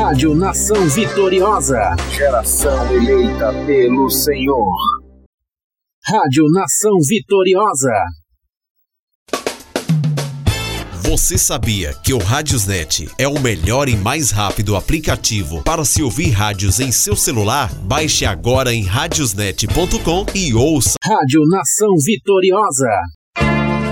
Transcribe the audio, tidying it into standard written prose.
Rádio Nação Vitoriosa. Geração eleita pelo Senhor. Rádio Nação Vitoriosa. Você sabia que o Radiosnet é o melhor e mais rápido aplicativo para se ouvir rádios em seu celular? Baixe agora em radiosnet.com e ouça. Rádio Nação Vitoriosa.